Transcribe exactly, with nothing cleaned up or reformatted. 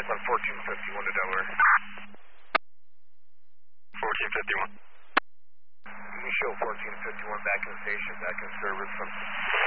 contact on fourteen fifty-one to Delaware. fourteen fifty-one. You show fourteen fifty-one back in the station, back in service from